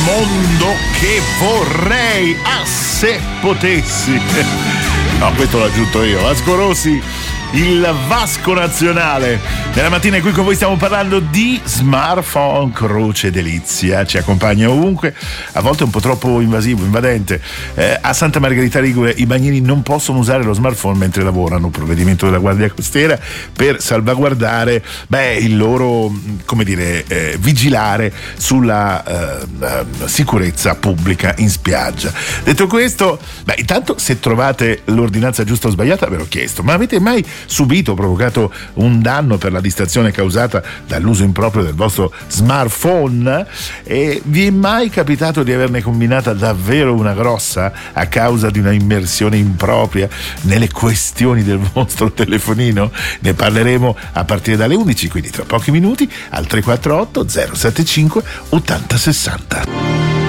mondo che vorrei, se potessi. No, questo l'ho aggiunto io. Vasco Rossi, il Vasco nazionale. Nella mattina in cui con voi stiamo parlando di smartphone, croce delizia, ci accompagna ovunque, a volte un po' troppo invasivo, invadente. A Santa Margherita Ligure i bagnini non possono usare lo smartphone mentre lavorano, provvedimento della Guardia Costiera per salvaguardare il loro, vigilare sulla sicurezza pubblica in spiaggia. Detto questo, intanto se trovate l'ordinanza giusta o sbagliata ve l'ho chiesto, ma avete mai subito o provocato un danno per la distrazione causata dall'uso improprio del vostro smartphone? E vi è mai capitato di averne combinata davvero una grossa a causa di una immersione impropria nelle questioni del vostro telefonino? Ne parleremo a partire dalle 11, quindi tra pochi minuti al 348 075 8060.